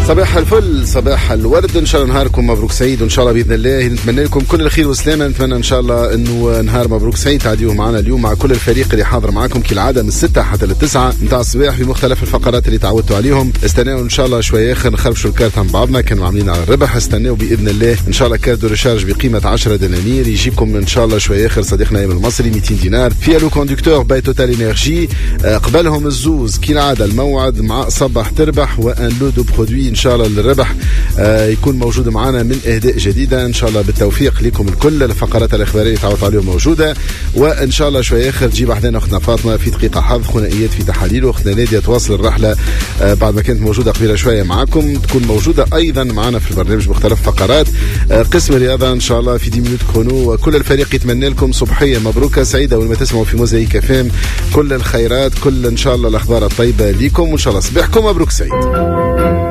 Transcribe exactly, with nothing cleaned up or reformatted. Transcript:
صباح الفل، صباح الورد، ان شاء الله نهاركم مبروك سعيد، وان شاء الله باذن الله نتمنى لكم كل الخير والسلامه. نتمنى ان شاء الله انه نهار مبروك سعيد تعديوه معنا اليوم مع كل الفريق اللي حاضر معاكم كالعاده من الستة حتى للتسعة نتاع الصباح في مختلف الفقرات اللي تعودتوا عليهم. استناو ان شاء الله شويه اخر نخربشوا الكارت عن بعضنا، كانوا عاملين على الربح. استناو باذن الله ان شاء الله كارت دو ريشارج بقيمه عشرة دنانير يجيكم ان شاء الله شويه اخر صديقنا ايمن المصري مئتين دينار في لو كوندكتور باي توتال انرجي. قبلهم الزوز كالعاده الموعد مع صباح تربح وان لو دو برودوي ان شاء الله للربح آه يكون موجود معنا من اهداء جديده ان شاء الله بالتوفيق لكم الكل. الفقرات الاخباريه اللي تعودوا عليهم موجوده، وان شاء الله شويه اخر تجيب احدانا اختنا فاطمه في دقيقه حظ، خونا اياد في تحاليل، واختنا ناديه تواصل الرحله آه بعد ما كانت موجوده قبيله شويه معاكم، تكون موجوده ايضا معنا في البرنامج مختلف فقرات. آه قسم الرياضه ان شاء الله في عشرة مينوت كرونو، وكل الفريق يتمنى لكم صبحيه مبروكه سعيده ولما تسمعوا في موزايك افام كل الخيرات، كل ان شاء الله الاخبار الطيبه ليكم، وان شاء الله صباحكم مبروك سعيد.